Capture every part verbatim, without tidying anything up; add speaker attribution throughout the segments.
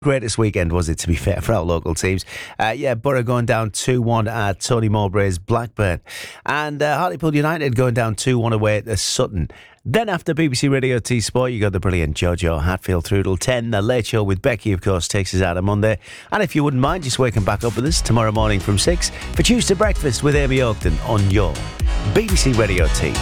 Speaker 1: Greatest weekend, was it, to be fair, for our local teams? Uh, yeah, Borough going down two one at Tony Mowbray's Blackburn. And uh, Hartlepool United going down two one away at Sutton. Then after B B C Radio T Sport, you got the brilliant Jojo Hatfield through till ten. The Late Show with Becky, of course, takes us out on Monday. And if you wouldn't mind just waking back up with us tomorrow morning from six for Tuesday Breakfast with Amy Oakton on your B B C Radio Tees.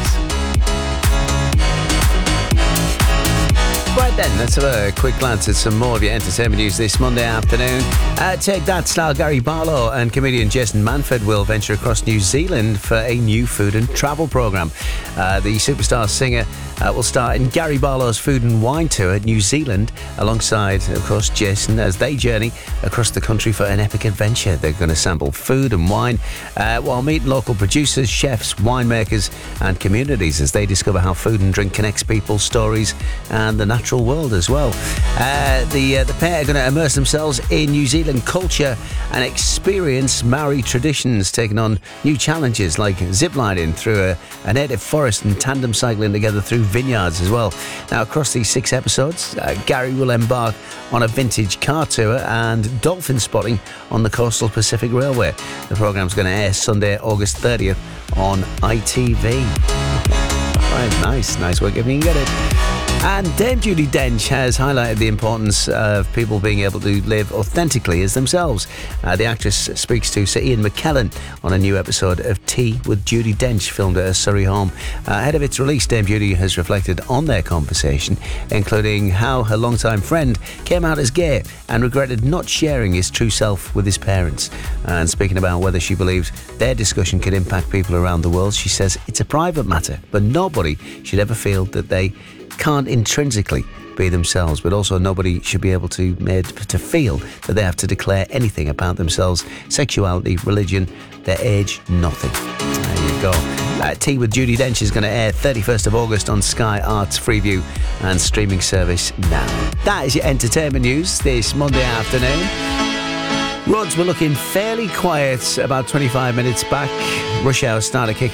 Speaker 1: Right then, let's have a quick glance at some more of your entertainment news this Monday afternoon. Uh, Take That star Gary Barlow and comedian Jason Manford will venture across New Zealand for a new food and travel programme. Uh, the superstar singer uh, will star in Gary Barlow's food and wine tour at New Zealand alongside, of course, Jason as they journey across the country for an epic adventure. They're going to sample food and wine uh, while meeting local producers, chefs, winemakers and communities as they discover how food and drink connects people, stories and the natural world as well. Uh, the uh, the pair are going to immerse themselves in New Zealand culture and experience Maori traditions, taking on new challenges like ziplining through a, a native forest and tandem cycling together through vineyards as well. Now, across these six episodes, uh, Gary will embark on a vintage car tour and dolphin spotting on the Coastal Pacific Railway. The programme's going to air Sunday, August thirtieth on I T V. Right, nice, nice work if you can get it. And Dame Judi Dench has highlighted the importance of people being able to live authentically as themselves. Uh, the actress speaks to Sir Ian McKellen on a new episode of Tea with Judi Dench, filmed at her Surrey home. Uh, ahead of its release, Dame Judi has reflected on their conversation, including how her longtime friend came out as gay and regretted not sharing his true self with his parents. And speaking about whether she believes their discussion could impact people around the world, she says it's a private matter, but nobody should ever feel that they can't intrinsically be themselves, but also nobody should be able to made to feel that they have to declare anything about themselves, sexuality, religion, their age, nothing. There you go. Uh, Tea with Judi Dench is going to air thirty-first of August on Sky Arts Freeview and streaming service now. That is your entertainment news this Monday afternoon. Roads were looking fairly quiet about twenty-five minutes back. Rush hour started kicking